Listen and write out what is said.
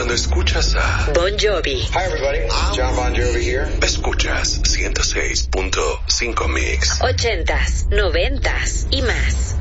Cuando escuchas a Bon Jovi. Hi everybody, John Bon Jovi here. Escuchas 106.5 Mix. 80s, 90s y más.